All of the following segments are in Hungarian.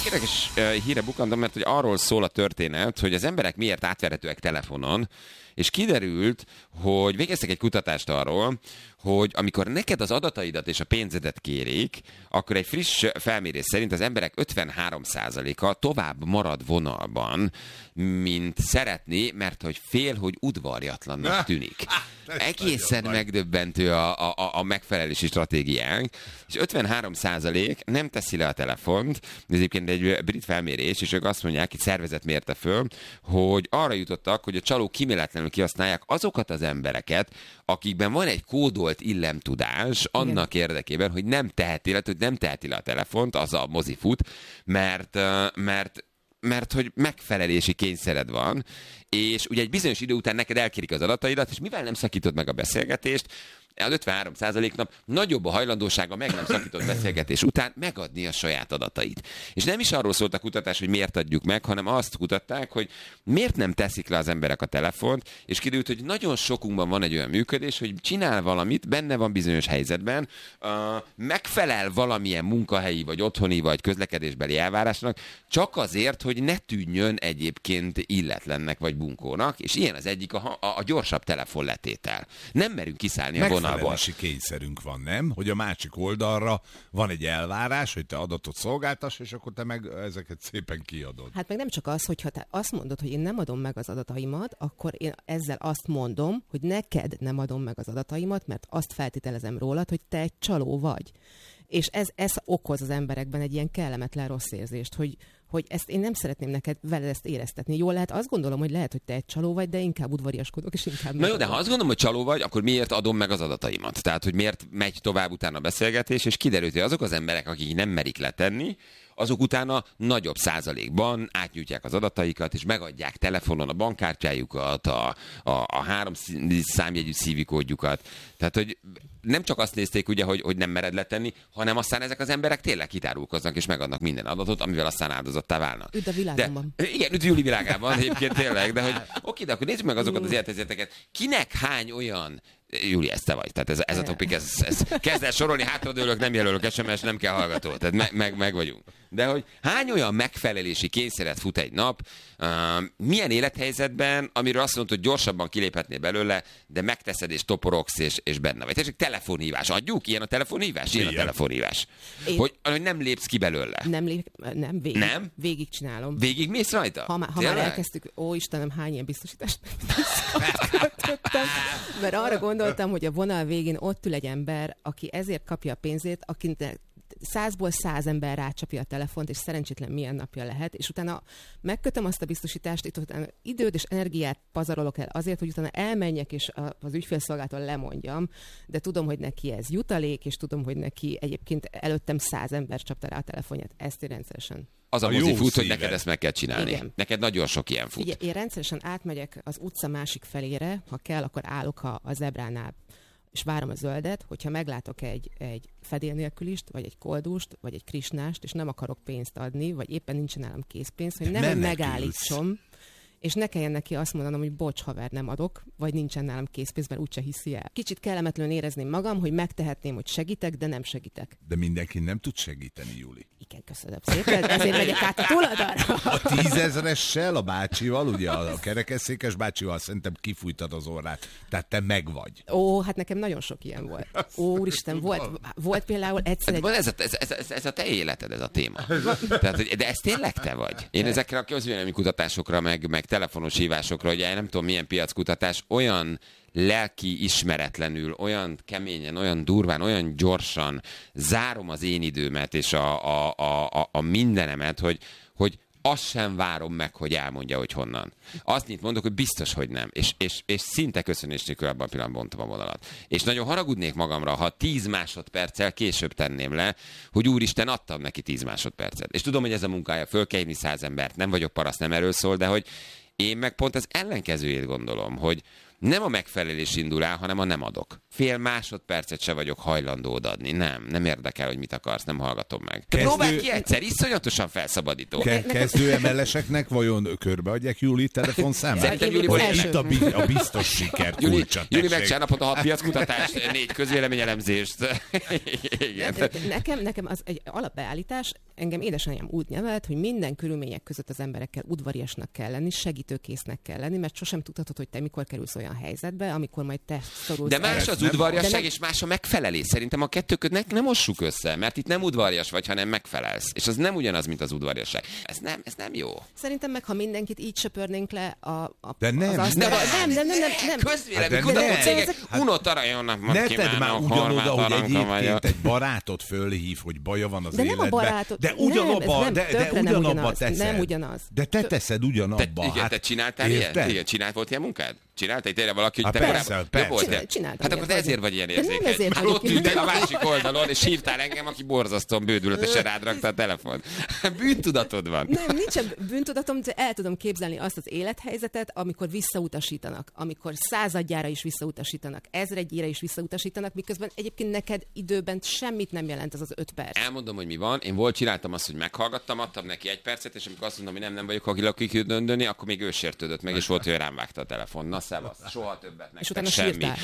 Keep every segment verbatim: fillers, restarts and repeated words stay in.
érdekes híre bukkantam, mert hogy arról szól a történet, hogy az emberek miért átverhetőek telefonon, és kiderült, hogy végeztek egy kutatást arról, hogy amikor neked az adataidat és a pénzedet kérik, akkor egy friss felmérés szerint az emberek ötvenhárom százaléka tovább marad vonalban, mint szeretné, mert hogy fél, hogy udvarjatlannak tűnik. Egészen megdöbbentő a, a, a megfelelési stratégiánk, és ötvenhárom százalék nem teszi le a telefont, ez egyébként egy brit felmérés, és ők azt mondják, itt szervezet mérte föl, hogy arra jutottak, hogy a csalók kíméletlenül kihasználják azokat az embereket, akikben van egy kódolt illemtudás annak igen. érdekében, hogy nem teheti le, hogy nem teheti le a telefont, az a mozifut, mert, mert mert hogy megfelelési kényszered van, és ugye egy bizonyos idő után neked elkérik az adataidat, és mivel nem szakítod meg a beszélgetést, az ötvenhárom százaléknak nagyobb a hajlandósága meg nem szakított beszélgetés után megadni a saját adatait. És nem is arról szólt a kutatás, hogy miért adjuk meg, hanem azt kutatták, hogy miért nem teszik le az emberek a telefont, és kiderült, hogy nagyon sokunkban van egy olyan működés, hogy csinál valamit, benne van bizonyos helyzetben, uh, megfelel valamilyen munkahelyi, vagy otthoni, vagy közlekedésbeli elvárásnak, csak azért, hogy ne tűnjön egyébként illetlennek, vagy bunkónak, és ilyen az egyik a, a, a gyorsabb telefonletétel. Nem merünk kiszállni a vonalból. Megfelelési kényszerünk van, nem? Hogy a másik oldalra van egy elvárás, hogy te adatot szolgáltass, és akkor te meg ezeket szépen kiadod. Hát meg nem csak az, hogyha te azt mondod, hogy én nem adom meg az adataimat, akkor én ezzel azt mondom, hogy neked nem adom meg az adataimat, mert azt feltételezem rólad, hogy te egy csaló vagy. És ez, ez okoz az emberekben egy ilyen kellemetlen rossz érzést, hogy, hogy ezt én nem szeretném neked veled ezt éreztetni. Jól lehet, azt gondolom, hogy lehet, hogy te egy csaló vagy, de inkább udvariaskodok, és inkább... Na jó, de ha azt gondolom, hogy csaló vagy, akkor miért adom meg az adataimat? Tehát, hogy miért megy tovább utána a beszélgetés, és kiderült, hogy azok az emberek, akik nem merik letenni, azok utána nagyobb százalékban átnyújtják az adataikat, és megadják telefonon a bankkártyájukat, a, a, a három számjegyű szívikódjukat. Tehát, hogy nem csak azt nézték, ugye, hogy, hogy nem mered letenni, hanem aztán ezek az emberek tényleg kitárulkoznak, és megadnak minden adatot, amivel aztán áldozattá válnak. Üdv a világomban. De, igen, üdv Júli világában egyébként tényleg, de hogy oké, de akkor nézzük meg azokat az élethelyzeteket. Kinek hány olyan Júli, ez te vagy. Tehát ez, ez a topik, ez, ez kezd el sorolni, hátradőlök, nem jelölök es em es, nem kell hallgató. Tehát me, meg, meg vagyunk. De hogy hány olyan megfelelési kényszeret fut egy nap, uh, milyen élethelyzetben, amiről azt mondod, hogy gyorsabban kiléphetnél belőle, de megteszed és toporogsz és, és benne vagy. Tehát telefonhívás. Adjuk? Ilyen a telefonhívás? Ilyen a telefonhívás. Én... Hogy, hogy nem lépsz ki belőle. Nem lép, nem, végig, nem? végig csinálom. Végig mész rajta? Ha, ha már elkezdtük, ó Istenem, hány ilyen biztosítást kötöttem, mert arra gondoltam, hogy a vonal végén ott ül egy ember, aki ezért kapja a pénzét, akinek százból száz ember rácsapja a telefont, és szerencsétlen milyen napja lehet, és utána megkötöm azt a biztosítást, itt utána időt és energiát pazarolok el azért, hogy utána elmenjek, és az ügyfélszolgáltól lemondjam, de tudom, hogy neki ez jutalék, és tudom, hogy neki egyébként előttem száz ember csapta rá a telefonját. Ezt én rendszeresen. Az a, a mozi fut, hogy neked ezt meg kell csinálni. Igen. Neked nagyon sok ilyen fut. Ugye, én rendszeresen átmegyek az utca másik felére, ha kell, akkor állok a, a zebránál, és várom a zöldet, hogyha meglátok egy, egy fedél nélkülist, vagy egy koldust, vagy egy krisnást, és nem akarok pénzt adni, vagy éppen nincsen nálam készpénz, hogy nem, hogy megállítsom, és ne kelljen neki azt mondanom, hogy bocs, haver, nem adok, vagy nincsen nálam készpénz, mert úgyse hiszi el. Kicsit kellemetlenül érezném magam, hogy megtehetném, hogy segítek, de nem segítek. De mindenki nem tud segíteni, Júli. Igen, köszönöm szépen, ezért megyek át a túloldalra. A tízezressel, a bácsival, ugye a kerekesszékes bácsival szerintem kifújtad az orrát, tehát te meg vagy. Ó, hát nekem nagyon sok ilyen volt. Ó, úristen, volt, volt például egyszer egy... Ez a, ez, ez, ez a te életed, ez a téma. Tehát, de ez tényleg te vagy. Én ezekre a közvélemény kutatásokra, meg, meg telefonos hívásokra, hogy nem tudom milyen piackutatás, olyan lelki ismeretlenül, olyan keményen, olyan durván, olyan gyorsan zárom az én időmet és a, a, a, a, a mindenemet, hogy, hogy azt sem várom meg, hogy elmondja, hogy honnan. Azt nyit mondok, hogy biztos, hogy nem. És, és, és szinte köszönés nélkül abban a pillanatban bontom a vonalat. És nagyon haragudnék magamra, ha tíz másodperccel később tenném le, hogy úristen, adtam neki tíz másodpercet. És tudom, hogy ez a munkája, föl kell hívni száz embert, nem vagyok paraszt, nem erről szól, de hogy én meg pont az ellenkezőjét gondolom, hogy Nem a megfelelés indul el, hanem a nem adok. Fél másodpercet se vagyok hajlandó odaadni. Nem, nem érdekel, hogy mit akarsz, nem hallgatom meg. Te Kezdő... próbálj ki egyszer, iszonyatosan felszabadító. Ke- kezdő emeleseknek vajon körbeadják Júli telefonszámát? Szerintem Júli Hogy első. itt a, bi- a biztos siker Júli, kulcsa. Júli megcsinálapot a hat piackutatást, négy közvéleményelemzést. Igen. Nekem, nekem az egy alapbeállítás, engem édesanyám úgy nevelt, hogy minden körülmények között az emberekkel udvariasnak kell lenni, segítőkésznek kell lenni, mert sosem tudhatod, hogy te mikor kerülsz olyan helyzetbe, amikor majd te szorulsz. De más el. az udvariasság, nem... és más a megfelelés. Szerintem a kettőköt ne, nem mossuk össze, mert itt nem udvarias vagy, hanem megfelelsz. És az nem ugyanaz, mint az udvariasság. Ez nem, ez nem jó. Szerintem meg, ha mindenkit így söpörnénk le a, a De nem, az nem, nem, nem, nem, nem, nem. Közvélemény Hát de kutató ne. cégek, Hát unott arajonnak ne tedd már ugyanoda, hogy egyébként egy... egy barátod fölhív, hogy baja van az De nem életben. a barátod. De Nem, ugyanabba, ez nem, de, de tökre nem ugyanabba ugyanaz. teszed. Nem ugyanaz. De te teszed Te, ugyanabba. igen, hát, te csináltál érted? ilyen? Igen, csinált, volt ilyen munkád? Csináltál tényleg valaki, hogy Hát te persze, korábban- persze. Jobb volt, Csinál- de- csináltam Hát akkor te ilyet, ezért vagy- vagy ilyen De nem érzékeny. ezért Már vagyok ott ültél ilyen. a másik oldalon, és hívtál engem, aki borzasztóan bődületesen rád rakta a telefon. Bűntudatod van. Nem, nincsen bűntudatom, de el tudom képzelni azt az élethelyzetet, amikor visszautasítanak, amikor századjára is visszautasítanak, ezredjére is visszautasítanak, miközben egyébként neked időben semmit nem jelent az az öt perc. Elmondom, hogy mi van. Én volt, csináltam azt, hogy meghallgattam, adtam neki egy percet, és amikor azt mondom, hogy nem, nem vagyok, aki lakik döndöni, akkor még ő sértődött meg, és volt, hogy rám vágta a telefon. Na, szevasz, soha többet És nektek utána semmi. sírtál.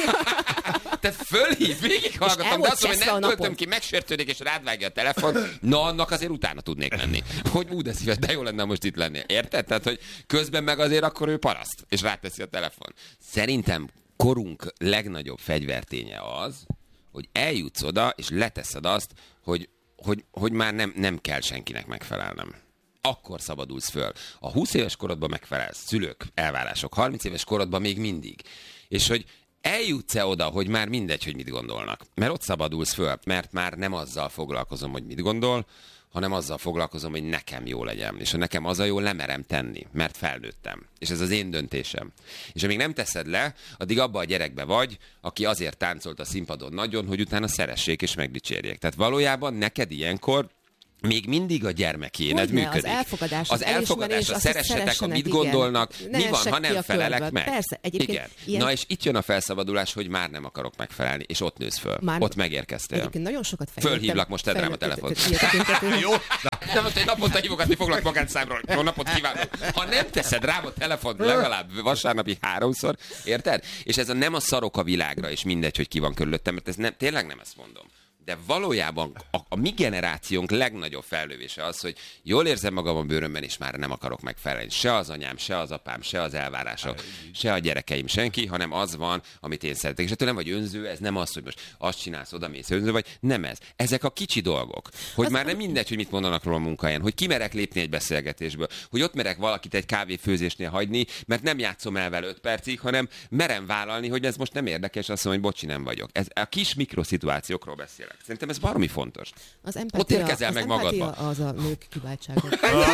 Tehát fölhív, végighallgattam, el de volt azt mondom, hogy cseszve nem a töltöm napod. ki, megsértődik, és rád vágja a telefon. Na, annak azért utána tudnék menni. Hogy ú, de szíves, de jó lenne most itt lenni. Érted? Tehát, hogy közben meg azért akkor ő paraszt, és ráteszi a telefon. Szerintem korunk legnagyobb fegyverténye az, hogy eljutsz oda, és leteszed azt, hogy, hogy, hogy már nem, nem kell senkinek megfelelnem. Akkor szabadulsz föl. A húsz éves korodban megfelelsz, szülők, elvárások, harminc éves korodban még mindig. És hogy eljutsz-e oda, hogy már mindegy, hogy mit gondolnak. Mert ott szabadulsz föl, mert már nem azzal foglalkozom, hogy mit gondol, hanem azzal foglalkozom, hogy nekem jó legyen. És ha nekem az a jó, lemerem tenni, mert felnőttem. És ez az én döntésem. És amíg nem teszed le, addig abba a gyerekbe vagy, aki azért táncolt a színpadon nagyon, hogy utána szeressék és megdicsérjék. Tehát valójában neked ilyenkor még mindig a gyermekéned Hogyne, működik. az elfogadás, az az elfogadás, elismerés, a azt, hogy szeressetek, a szeressenek, mit igen. gondolnak, Ne mi van, essek ha ki nem a felelek körből. meg. Persze, egyébként igen. ilyen- Na és itt jön a felszabadulás, hogy már nem akarok megfelelni, és ott nősz föl. Már- Ott megérkeztél. Egyébként nagyon sokat fejlődtem. Fölhívlak, most tedd rám a fejlődtem- telefont. ilyen tekintetben. Jó, Nem, most egy naponta hívogatni foglak magánszámról. Jó napot kívánok. Ha nem teszed rám a telefont legalább vasárnapi háromszor, érted? És ez a nem a szarok a világra, és mindegy, hogy ki van körülöttem, mert ez nem, tényleg nem ezt mondom. De valójában a, a mi generációnk legnagyobb fellövése az, hogy jól érzem magam a bőrömben, és már nem akarok megfelelni. Se az anyám, se az apám, se az elvárások, se a gyerekeim, senki, hanem az van, amit én szeretek. És ettől nem vagy önző, ez nem az, hogy most azt csinálsz, oda mész, önző vagy. Nem ez. Ezek a kicsi dolgok. Hogy az már nem mindegy, hogy mit mondanak róla a munkahelyen, hogy kimerek lépni egy beszélgetésből, hogy ott merek valakit egy kávéfőzésnél hagyni, mert nem játszom el vele öt percig, hanem merem vállalni, hogy ez most nem érdekes, azt mondom, hogy bocsi, nem vagyok. Ez a kis mikroszituációkról beszélek. Szerintem ez baromi fontos. Az Ott empátia, érkezel az meg empátia magadba. az a nők kiváltsága.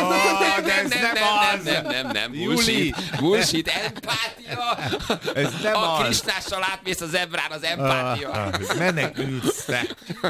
Ah, de ez nem, nem nem, az! nem, nem, nem, nem, Júli! bullshit, bullshit, empátia. Ez nem a az. Krisnással átmész az ebrán, az empátia. Ah, menekülsz te.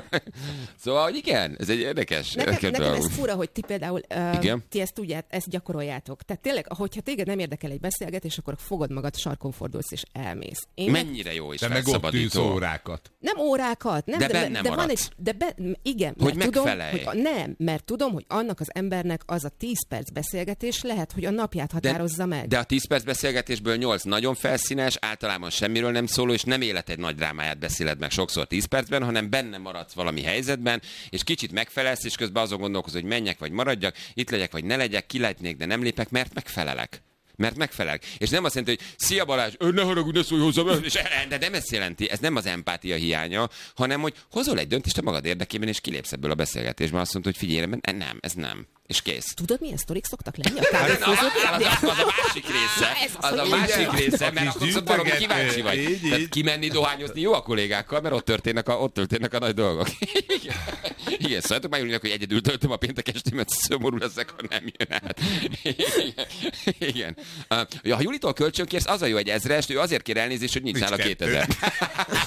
Szóval, hogy igen, ez egy érdekes. Nekem, érdekes nekem dolog. ez fura, hogy ti például uh, Igen. ti ezt tudját, ezt gyakoroljátok. Tehát tényleg, hogyha téged nem érdekel egy beszélgetés, akkor fogod magad, sarkon fordulsz és elmész. Én meg Mennyire jó és Te meg ott tűz felszabadító. órákat. nem órákat, nem, De de, benne de van egy, maradsz. de be, igen, Hogy mert tudom, megfelelj. hogy a, nem, mert tudom, hogy annak az embernek az a tíz perc beszélgetés lehet, hogy a napját határozza meg. De a tíz perc beszélgetésből nyolc nagyon felszínes, általában semmiről nem szóló, és nem élet egy nagy drámáját beszéled meg sokszor tíz percben, hanem benne maradsz valami helyzetben, és kicsit megfelelsz, és közben azon gondolkozol, hogy menjek vagy maradjak, itt legyek vagy ne legyek, kilátnék, de nem lépek, mert megfelelek. Mert megfelelek. És nem azt jelenti, hogy szia Balázs, ön ne haragudj, ne szólj hozzám, és de nem ezt jelenti, ez nem az empátia hiánya, hanem hogy hozol egy döntést a magad érdekében, és kilépsz ebből a beszélgetésben, azt mondod, hogy figyelj, nem, ez nem. És kész. Tudod, milyen sztorik szoktak lenni a Na, kávéfőzők? az, az, az a másik része. Ez az, Az a hogy másik igen. része, A mert kis akkor szóval valami gyűjtögető. kíváncsi vagy. Így, Tehát így. kimenni dohányozni jó a kollégákkal, mert ott történnek a, ott történnek a nagy dolgok. Igen, Igen szóljátok már Júlinak, hogy egyedül töltöm a péntek estémet, szomorú leszek, ha nem jön át. Igen. Igen. Uh, ha Julitól kölcsönkérsz, az a jó egy ezrest, ő azért kér elnézést, hogy nincs Nincs nála kettő. kétezer.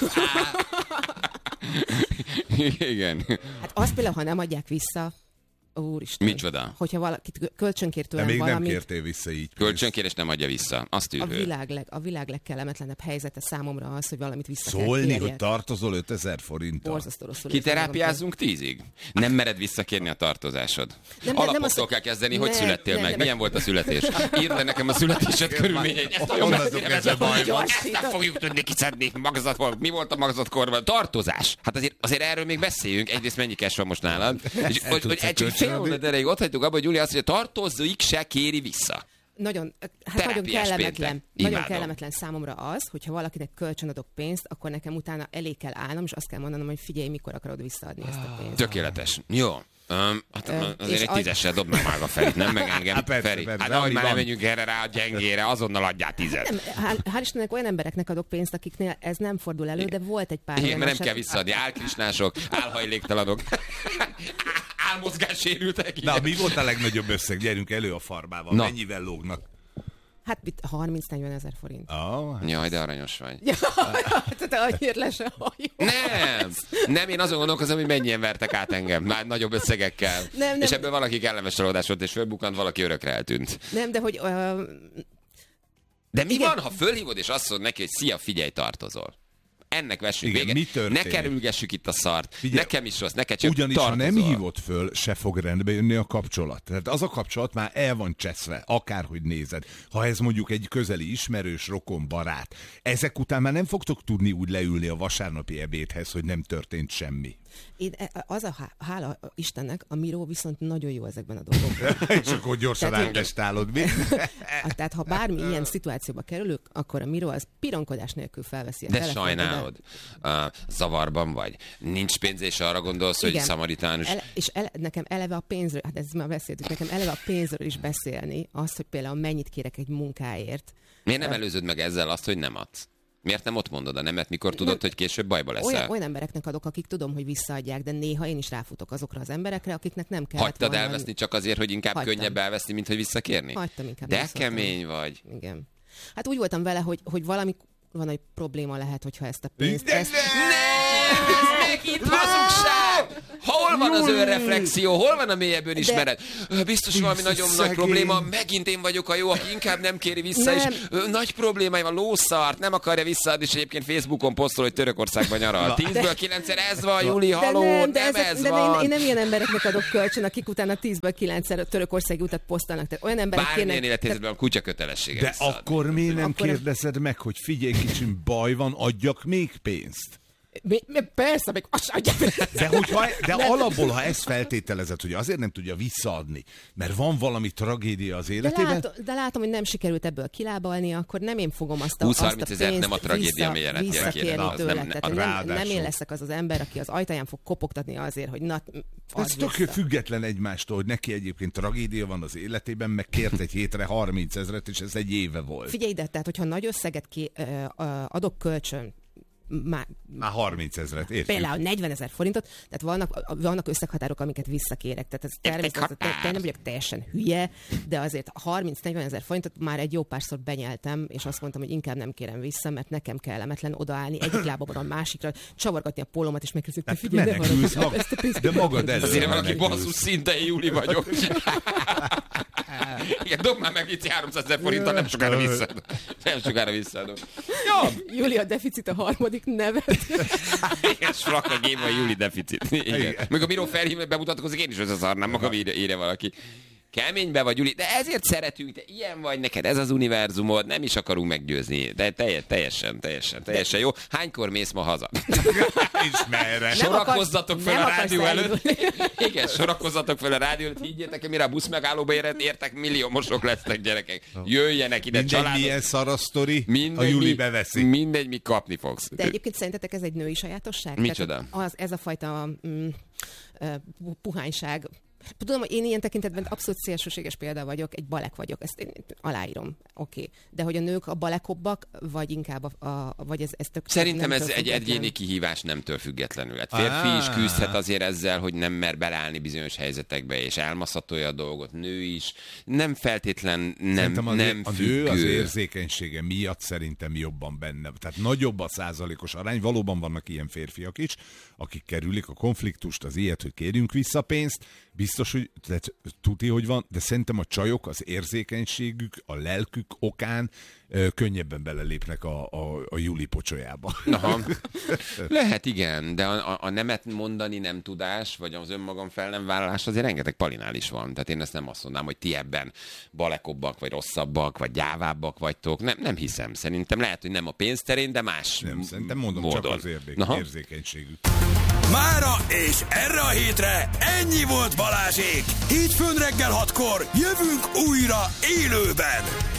Igen. Hát azt például, ha nem adják vissza, Úristen. Micsoda? Hogyha valakit kölcsönkér De tőlem még valamit... nem kértél vissza így. Kölcsönkérés nem adja vissza. Azt A űrhő. világ, leg, a világ legkellemetlenebb helyzete számomra az, hogy valamit vissza kell Szólni, kérjek. hogy tartozol ötezer forinttal. Borzasztó rosszul Kiterápiázunk tízig? Nem mered visszakérni a tartozásod. Nem, nem, Alapoktól nem azt- kell kezdeni, hogy nem, születtél nem, meg. nem. Milyen volt a születés? Írd le nekem a születésed körülményeit. Ezt nagyon Onnantól messzire kezdve vezet. baj van. Ezt nem fogjuk tudni kiszedni. Magzat, mi volt a magzatkorban? Tartozás. Hát azért, azért erről még beszéljünk. Egyrészt mennyi cash van most nálad? És hogy, hogy tudsz egy csak kölcsön fél adni? mondat erejéig ott hagytuk abba, hogy Júlia azt mondja, tartozóik se kéri vissza. Nagyon, hát Terápiás nagyon kellemetlen, péntek. nagyon Imádom. kellemetlen számomra az, hogyha valakinek kölcsön adok pénzt, akkor nekem utána elé kell állnom, és azt kell mondanom, hogy figyelj, mikor akarod visszaadni ezt a pénzt. Tökéletes. Jó. Um, hát Ö, azért és egy agy- tízessel dob meg már a Ferit, nem meg engem. Hát persze, Feri, persze, hát de ahogy annyi már nem van. menjünk erre rá a gyengére, azonnal adjál tizet. Nem, hál', hál' Istennek olyan embereknek adok pénzt, akiknél ez nem fordul elő, de volt egy pár Igen, olyan mert nem eset- kell visszaadni. Álkrisnások, álhajléktalanok, álmozgássérültek. Na, mi volt a legnagyobb összeg? Gyerünk elő a farbával. Na. Mennyivel lógnak? Hát itt harminc-negyven ezer forint. Oh, Jaj, de aranyos vagy. Ja, te annyira le se hajó. Nem! Nem, én azon gondolkozom, hogy mennyien vertek át engem. Már nagyobb összegekkel. Nem, nem. És ebből valaki kellemes csalódás volt, és fölbukkant, valaki örökre eltűnt. Nem, de hogy... Uh, De mi Igen. van, ha fölhívod, és azt mondod neki, hogy szia, figyelj, tartozol? Ennek vessünk Igen, véget. mi történik? Ne kerülgessük itt a szart. Figyelj, Nekem is rossz, neked csak ugyanis, tartozol. ha nem hívod föl, se fog rendbe jönni a kapcsolat. Tehát az a kapcsolat már el van cseszve, akárhogy nézed. Ha ez mondjuk egy közeli ismerős, rokon, barát, ezek után már nem fogtok tudni úgy leülni a vasárnapi ebédhez, hogy nem történt semmi. én, az a há- hála Istennek, a Miró viszont nagyon jó ezekben a dolgokban. És akkor gyorsan Tehát- rántestálod, mi? Hát, tehát ha bármi ilyen szituációba kerülök, akkor a Miró az pironkodás nélkül felveszi a De telefont. sajnálod, uh, zavarban vagy. Nincs pénz, és arra gondolsz, hogy Igen. szamaritánus. Ele, és ele, nekem eleve a pénzről, hát ezt már beszéltük, nekem eleve a pénzről is beszélni, azt, hogy például mennyit kérek egy munkáért. Miért nem előzöd meg ezzel azt, hogy nem adsz? Miért nem ott mondod a nemet, mikor tudod, Nem. hogy később bajba leszel? Olyan, olyan embereknek adok, akik tudom, hogy visszaadják, de néha én is ráfutok azokra az emberekre, akiknek nem kellett Hagytad volna. elveszni csak azért, hogy inkább Hagytam. könnyebb elveszni, mint hogy visszakérni? Hagytam inkább. De visszaadtam. kemény vagy. Igen. Hát úgy voltam vele, hogy, hogy valami van, hogy probléma lehet, hogyha ezt a pénzt... De ezt, Nem! Ez megint hazugság! Hol van az önreflexió? Hol van a mélyebb önismeret? Ö, Biztos valami nagyon nagy szegény. probléma. Megint én vagyok a jó, aki inkább nem kéri vissza, Nem. és ö, nagy problémája van, lószart, nem akarja visszaadni, és egyébként Facebookon posztol, hogy Törökországban nyaral. Tízből kilencszer ez van, Júli, de haló, nem, de, nem ezek, ez de van. én, én nem ilyen embereknek adok kölcsön, akik utána tízből kilencszer törökországi utat posztolnak. Tehát olyan emberek Bármilyen kérnek... élethelyzetben a kutya kötelessége De visszaadni. akkor miért nem Akkor- kérdezed meg, hogy figyelj, kicsim, baj van, adjak még pénzt? Mi, mi, persze, még azt adják. De, hogyha, de Nem. alapból, ha ezt feltételezed, hogy azért nem tudja visszaadni, mert van valami tragédia az De, életében, látom, de látom, hogy nem sikerült ebből kilábalni, akkor nem én fogom azt a, húsz-harminc azt a ezer pénzt nem a tragédia vissza, mélyeleti visszakérni jelent, az tőle. nem- Tehát a nem, nem ráadásul. én leszek az az ember, aki az ajtaján fog kopogtatni azért, hogy na, ez add tök vissza. független egymástól, hogy neki egyébként tragédia van az életében, meg kért egy hétre harminc ezret, és ez egy éve volt. Figyelj ide, tehát hogyha nagy összeget ki, ö, ö, adok kölcsön, már Már harminc ezret, értjük? például negyvenezer forintot, tehát vannak, vannak összeghatárok, amiket visszakérek. Tehát ez természetesen te, te nem vagyok teljesen hülye, de azért harminc-negyven ezer forintot már egy jó párszor benyeltem, és azt mondtam, hogy inkább nem kérem vissza, mert nekem kellemetlen odaállni egyik lábamon a másikra, csavargatni a pólómat, és megkérdezni, hogy Hát figyelj, ne menekülsz haragudj, mag- ezt a pénzt de magad elől Azért valaki menekülsz. basszus szinte Júli vagyok. Igen, dob már meg itt háromszázezer forinttal, nem sokára visszaadom. Nem sokára visszaadom. Jó, Júlia deficit a harmadik nevet. igen, frak a game a Júli deficit. Igen. Igen. Még a Miró felhív, bemutatkozik, én is összeszarnám magam, írja, írja valaki. Keménybe vagy, Júli, de ezért szeretünk, te ilyen vagy, neked ez az univerzumod, nem is akarunk meggyőzni. De teljes, teljesen, teljesen, teljesen jó. Hánykor mész ma haza? És merre? Sorakozzatok akarsz- fel nem a akarsz rádió előtt. elindulni. Igen, sorakozzatok fel a rádió előtt. Higgyétek, mire a busz megállóba éret, értek, milliómosok lesznek gyerekek. Jöjjenek ide, Mindegy, családok. milyen szarasztori, a Mindegy, Júli mi- beveszi. Mindegy, mi kapni fogsz. De egyébként szerintetek ez egy női sajátosság? Micsoda? Tehát az, ez a fajta mm, ö, puhányság. Tudom, hogy én ilyen tekintetben abszolút szélsőséges példa vagyok, egy balek vagyok, ezt én aláírom, oké. Okay. De hogy a nők a balekobbak, vagy inkább a, a vagy ez, ez tök Szerintem nemtől ez egy független? egyéni kihívás nemtől függetlenül. Hát férfi is Ah. küzdhet azért ezzel, hogy nem mer belállni bizonyos helyzetekbe, és elmaszatolja a dolgot. Nő is. Nem feltétlen nem, Szerintem a, nem a függő. nő az érzékenysége miatt szerintem jobban benne. Tehát nagyobb a százalékos arány. Valóban vannak ilyen férfiak is, akik kerülik a konfliktust, az ilyet, hogy kérjünk vissza pénzt. biztos, hogy tehát, tuti, hogy van, de szerintem a csajok az érzékenységük, a lelkük okán ö, könnyebben belelépnek a, a, a Juli pocsolyába. Aha. Lehet, igen, de a, a, a nemet mondani nem tudás, vagy az önmagam fel nem vállalás azért rengeteg palinál is van. Tehát én ezt nem azt mondanám, hogy ti ebben balekobbak, vagy rosszabbak, vagy gyávábbak vagytok. Nem, nem hiszem. Szerintem lehet, hogy nem a pénz terén, de más Nem, szerintem mondom módon. csak az érdek, érzékenységük. Mára és erre a hétre ennyi volt Balázsék. Hétfőn reggel hatkor jövünk újra élőben.